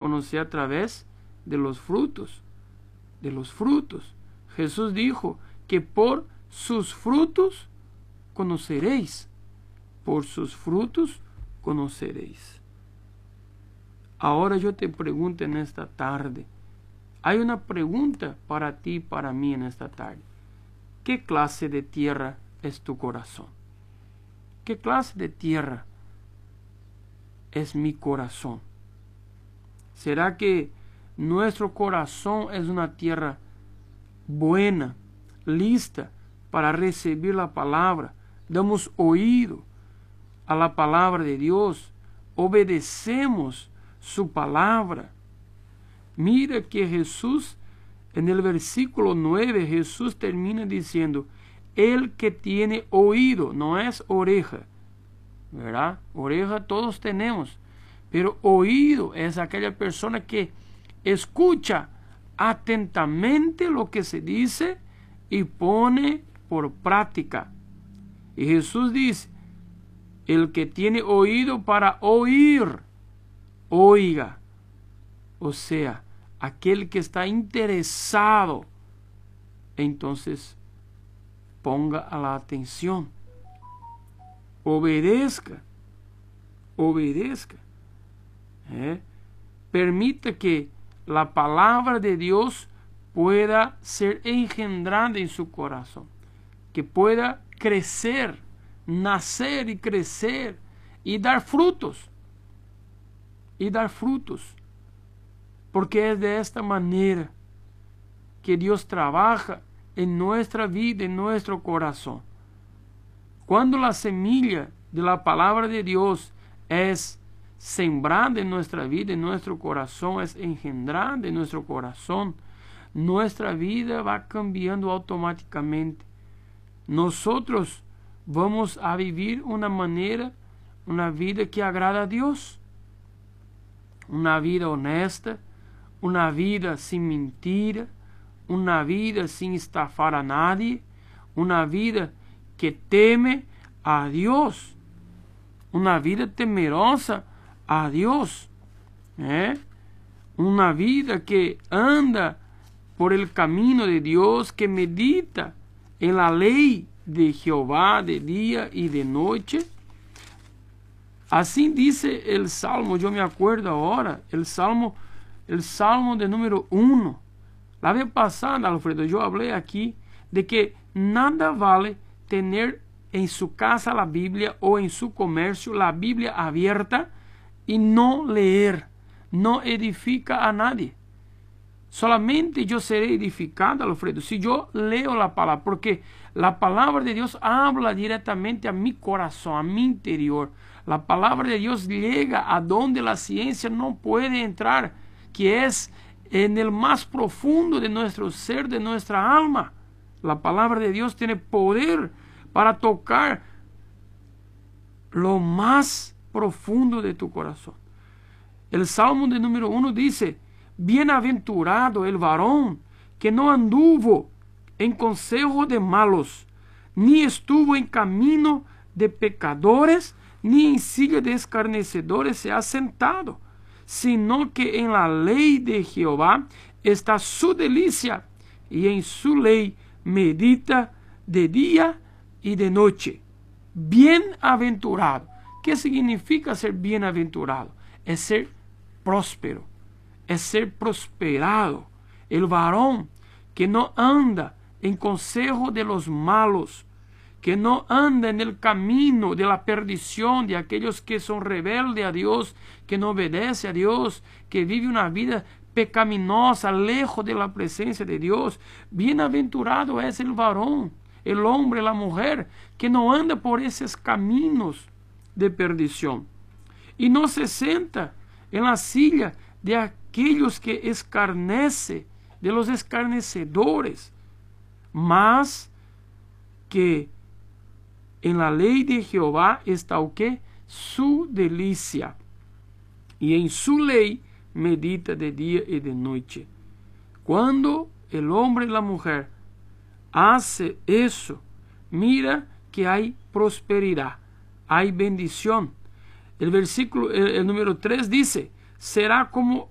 conocer a través de los frutos. De los frutos. Jesús dijo que por sus frutos conoceréis. Por sus frutos conoceréis. Ahora yo te pregunto en esta tarde. Hay una pregunta para ti y para mí en esta tarde. ¿Qué clase de tierra es tu corazón? ¿Qué clase de tierra es mi corazón? ¿Será que nuestro corazón es una tierra buena, lista para recibir la palabra? Damos oído a la palabra de Dios, obedecemos su palabra. Mira que Jesús, en el versículo 9, Jesús termina diciendo, el que tiene oído, no es oreja, ¿verdad? Oreja todos tenemos, pero oído es aquella persona que escucha atentamente lo que se dice y pone por práctica. Y Jesús dice, el que tiene oído para oír, oiga. O sea, aquel que está interesado, entonces ponga a la atención. Obedezca. Obedezca. Permita que la palabra de Dios pueda ser engendrada en su corazón. Que pueda crecer, nacer y crecer y dar frutos. Y dar frutos. Porque es de esta manera que Dios trabaja en nuestra vida, en nuestro corazón. Cuando la semilla de la palabra de Dios es sembrada en nuestra vida, en nuestro corazón, es engendrada en nuestro corazón, nuestra vida va cambiando automáticamente. Nosotros vamos a vivir una vida que agrada a Dios. Una vida honesta, una vida sin mentira, una vida sin estafar a nadie, una vida que teme a Dios, una vida temerosa a Dios, una vida que anda por el camino de Dios, que medita en la ley de Jehová de día y de noche. Así dice el Salmo, yo me acuerdo ahora, el Salmo de número 1. La vez pasada, Alfredo, yo hablé aquí de que nada vale tener en su casa la Biblia o en su comercio la Biblia abierta y no leer. No edifica a nadie. Solamente yo seré edificado, Alfredo, si yo leo la palabra, porque la palabra de Dios habla directamente a mi corazón, a mi interior. La palabra de Dios llega a donde la ciencia no puede entrar, que es en el más profundo de nuestro ser, de nuestra alma. La palabra de Dios tiene poder para tocar lo más profundo de tu corazón. El Salmo de número 1 dice, bienaventurado el varón que no anduvo en consejo de malos, ni estuvo en camino de pecadores, ni en silla de escarnecedores se ha sentado, sino que en la ley de Jehová está su delicia, y en su ley medita de día y de noche. Bienaventurado. ¿Qué significa ser bienaventurado? Es ser próspero, es ser prosperado. El varón que no anda en consejo de los malos, que no anda en el camino de la perdición de aquellos que son rebeldes a Dios, que no obedece a Dios, que vive una vida pecaminosa, lejos de la presencia de Dios. Bienaventurado es el varón, el hombre, la mujer, que no anda por esos caminos de perdición. Y no se sienta en la silla de aquellos que escarnece, de los escarnecedores, mas que en la ley de Jehová está o qué? Su delicia. Y en su ley medita de día y de noche. Cuando el hombre y la mujer hace eso, mira que hay prosperidad, hay bendición. El versículo, el número 3 dice, será como